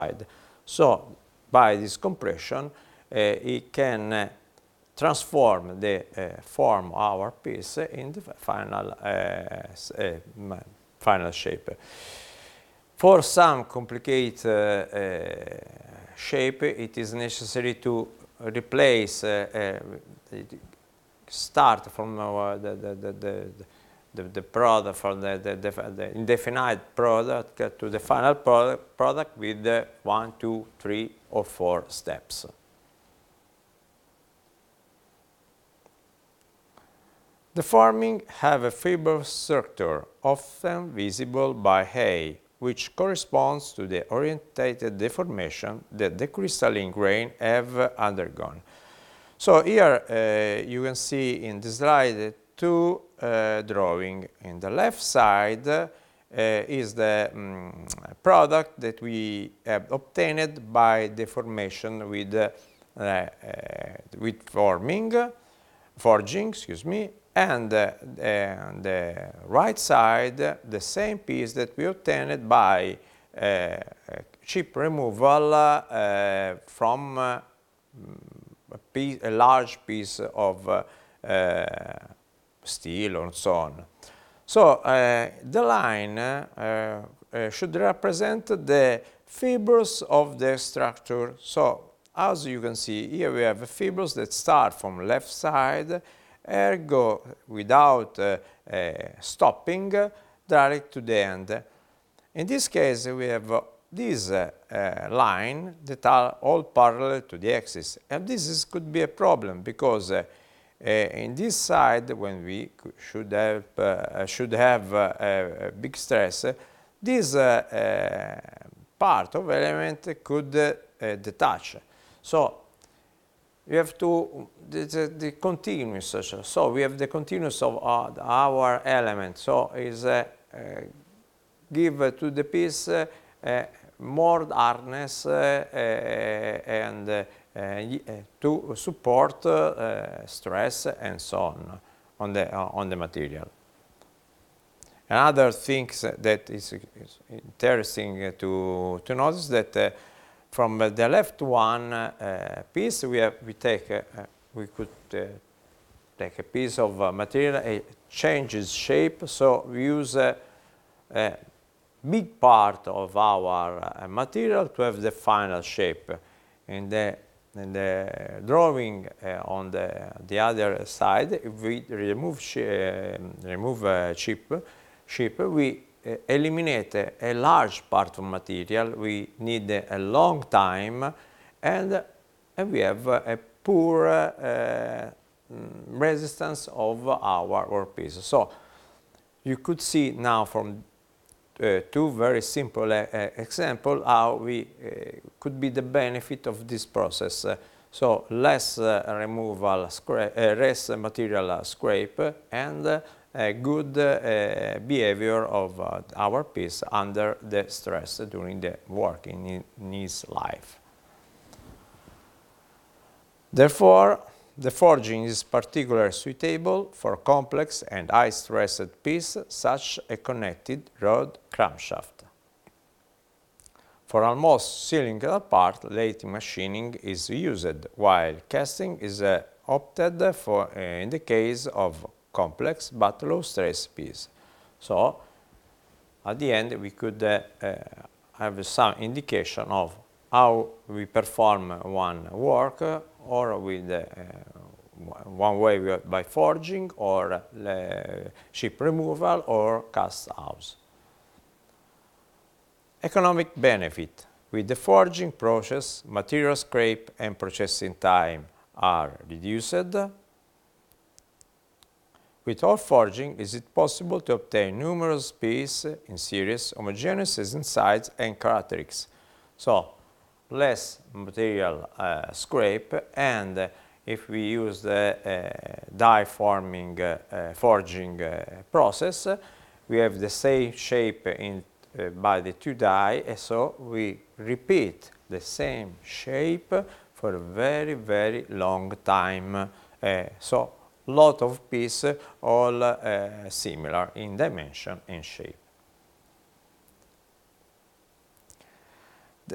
So by this compression, it can transform the form of our piece in the final shape. For some complicated shape, it is necessary to replace, start from the product, from the indefinite product to the final product with 1, 2, 3, or 4 steps. The forming have a fibrous structure, often visible by A, which corresponds to the orientated deformation that the crystalline grain have undergone. So here you can see in the slide two drawings. In the left side is the product that we have obtained by deformation with forging, excuse me, and on the right side the same piece that we obtained by chip removal from a large piece of steel or so on. So the line should represent the fibers of the structure. So as you can see here, we have fibers that start from left side, ergo without stopping direct to the end. In this case we have this line that are all parallel to the axis, and this could be a problem because in this side, when we should have a big stress, this part of element could detach. So we have to the continuous. So we have the continuous of our element. So is give to the piece more hardness and to support stress and so on the material. Another thing that is interesting to notice that from the left one piece we could take a piece of material, it changes shape, so we use a big part of our material to have the final shape. In the drawing on the other side, if we remove chip, we eliminate a large part of material. We need a long time, and we have a poor resistance of our workpiece. So you could see now from two very simple examples how we could be the benefit of this process. So less removal, less material scrape, and a good behavior of our piece under the stress during the work in its life. Therefore, the forging is particularly suitable for complex and high-stressed pieces such as a connected rod crankshaft. For almost cylindrical part, lathe machining is used, while casting is opted for in the case of complex but low-stress piece. So, at the end, we could have some indication of how we perform one work, or with one way by forging, or chip removal, or cast house. Economic benefit. With the forging process, material scrape and processing time are reduced. With hot forging, is it possible to obtain numerous pieces in series, homogeneous in size and characteristics. So, less material scrape, and if we use the die forming forging process, we have the same shape by the two die, and so we repeat the same shape for a very, very long time. So lot of pieces all similar in dimension and shape.